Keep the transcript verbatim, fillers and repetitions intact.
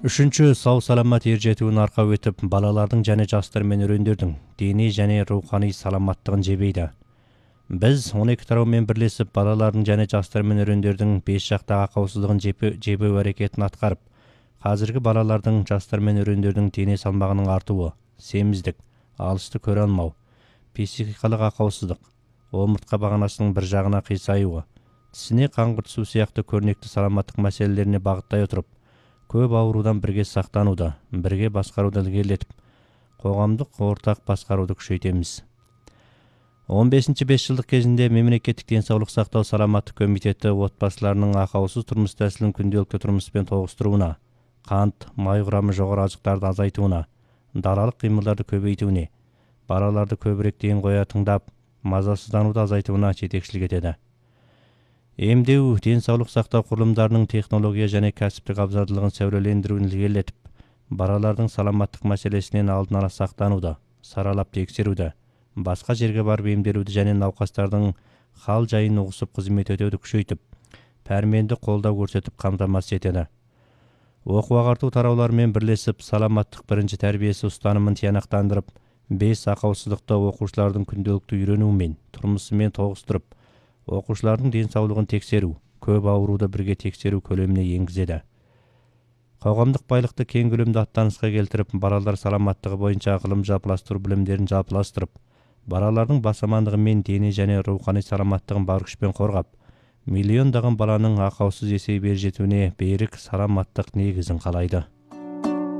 Үшінші сау саламат ер жетуін арқау етіп, балалардың және жастар мен өрендердің дини және рухани саламаттығын жебейді. Біз он екі тараумен бірлесіп, балалардың және жастар мен өрендердің бес жақты ақаусыздығын жебеу әрекетін атқарып, қазіргі балалардың, жастар мен өрендердің дене салмағының артуы, семіздік, алысты көре алмау, психикалық ақаусыздық, омыртқа бағанасының бір жағына қисаюы, тісіне қаңғыртысу сияқты көрнекті саламаттық мәселелеріне бағыттай отырып, көп аурудан бірге сақтануды, бірге басқаруды ілгерілетіп, қоғамдық ортақ басқаруды күшейтеміз. он бесінші бесжылдық кезінде мемлекеттік денсаулық сақтау саламаттық комитеті отбасыларының ақаусыз тұрмыс тәсілін күнделікті тұрмыспен тоғыстыруына, қант, май құрамы жоғары азықтарды азайтуына, далалық қимылдарды көбейтуіне, балаларды көбірек ден қоя тыңдап, мазасыздануды азайтуына жетекшілік етеді. Емдеу, денсаулық сақтау құрылымдарының технология және кәсіптік абзалдылығын сәулелендіруін ілгерілетіп, балалардың саламаттық мәселесінен алдын ала сақтануды, саралап тексеруді, басқа жерге барып емделуді және науқастардың хал жайын ұғысып қызмет етуді күшейтіп, пәрменді қолдау көрсетіп қамтамасыз етеді. Оқу-ағарту тарауларымен бірлесіп, саламаттық бірінші тәрбиесі ұстанымын тиянақтандырып, бес ақаусыздықты оқушылардың күнделікті үйренуімен, тұрмысымен тоғыстырып, оқушылардың денсаулығын тексеру, көп ауруды бірге тексеру көлеміне енгізеді. Қоғамдық байлықты кең көлемді аттанысқа келтіріп, балалар саламаттығы бойынша ғылым жалпыластыру білімдерін жалпыластырып, балалардың бас амандығы мен дене және рухани саламаттығын бар күшпен қорғап, миллиондаған баланың ақаусыз есейіп ер жетуіне берік саламаттық негізін қалайды.